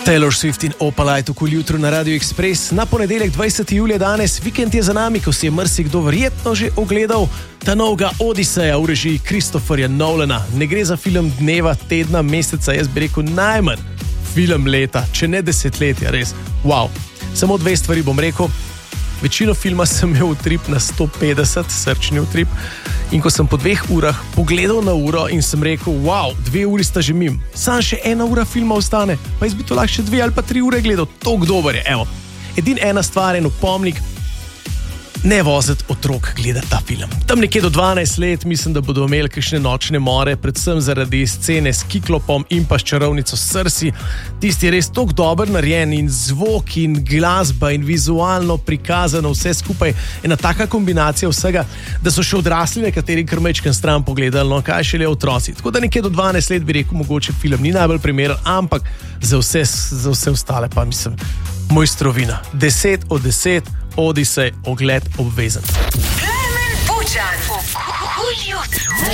Taylor Swift in Opalite okoli jutro na Radio Express. Na ponedeljek 20. julija danes, vikend je za nami, ko si je marsikdo verjetno že ogledal ta novega Odiseja v režiji Christopherja Nolana. Ne gre za film dneva, tedna, meseca, jaz bi rekel najmanj film leta, če ne desetletja, res. Wow. Samo dve stvari bom rekel. Večino filma sem imel utrip na 150, srčni utrip. In ko sem po 2 urah pogledal na uro in sem rekel, wow, 2 uri sta že mim. Sam še 1 ura filma ostane, pa jaz bi to lahko še 2 ali pa 3 ure gledal. Toliko dober je, evo. Edina ena stvar, en opomnik, ne voziti otrok gledati ta film. Tam nekje do 12 let mislim, da bodo imeli kakšne nočne more, predvsem zaradi scene s Kiklopom in pa s čarovnico Cersei. Tisti je res toliko dober narejen in zvok in glasba in vizualno prikazano vse skupaj. Ena taka kombinacija vsega, da so še odrasli nekateri krmečken stran pogledali, no kaj šele otroci. Tako da nekje do 12 let bi rekel, mogoče film ni najbolj primeren, ampak za vse ostale pa mislim, mojstrovina. 10 od 10, Odisej, ogled obvezen. Klemen Bučan, okoli jutro.